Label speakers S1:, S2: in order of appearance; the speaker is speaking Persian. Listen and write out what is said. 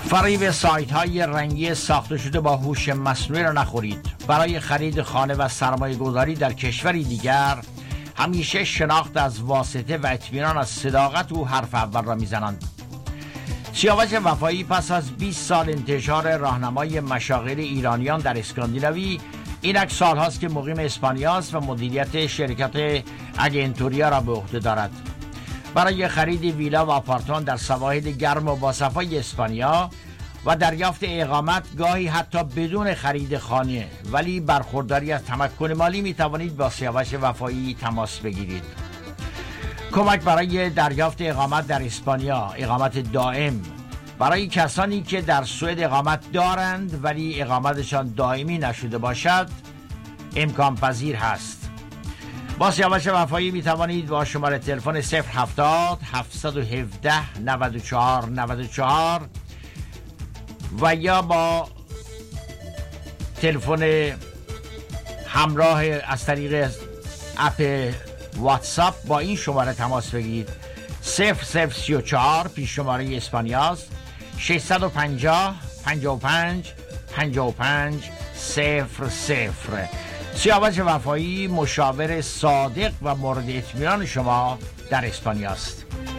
S1: فریب سایت های رنگی ساخته شده با هوش مصنوعی را نخورید. برای خرید خانه و سرمایه گذاری در کشوری دیگر همیشه شناخت از واسطه و اطمینان از صداقت او حرف اول را میزنند. سیاوش وفایی پس از 20 سال انتشار راهنمای مشاغل ایرانیان در اسکاندیناوی، اینک سالهاست که مقیم اسپانیا است و مدیریت شرکت اگنتوریا را به عهده دارد. برای خرید ویلا و آپارتمان در سواحل گرم و باصفای اسپانیا و دریافت اقامت، گاهی حتی بدون خرید خانه ولی برخورداری از تمکن مالی، می توانید با سیاوش وفایی تماس بگیرید. کمک برای دریافت اقامت در اسپانیا، اقامت دائم برای کسانی که در سوئد اقامت دارند ولی اقامتشان دائمی نشده باشد، امکان پذیر هست. با سیاوش وفایی می توانید با شماره تلفن 070 717 94 94 و یا با تلفن همراه از طریق اپ واتساپ با این شماره تماس بگیرید. 0034 پیش شماره اسپانیاست، 650 55 55 00. سیاوش وفایی مشاور صادق و مورد اطمینان شما در اسپانیا است.